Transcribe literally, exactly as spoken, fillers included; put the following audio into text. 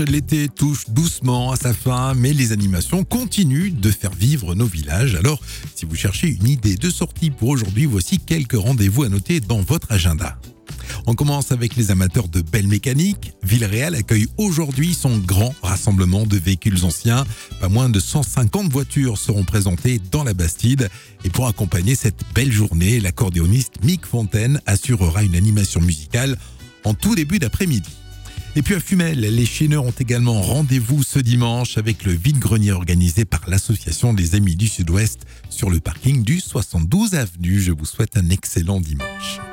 L'été touche doucement à sa fin, mais les animations continuent de faire vivre nos villages. Alors, si vous cherchez une idée de sortie pour aujourd'hui, voici quelques rendez-vous à noter dans votre agenda. On commence avec les amateurs de belles mécaniques. Villeréal accueille aujourd'hui son grand rassemblement de véhicules anciens. Pas moins de cent cinquante voitures seront présentées dans la Bastide. Et pour accompagner cette belle journée, l'accordéoniste Mick Fontaine assurera une animation musicale en tout début d'après-midi. Et puis à Fumel, les chieneurs ont également rendez-vous ce dimanche avec le vide-grenier organisé par l'association des Amis du Sud-Ouest sur le parking du soixante-douze avenue. Je vous souhaite un excellent dimanche.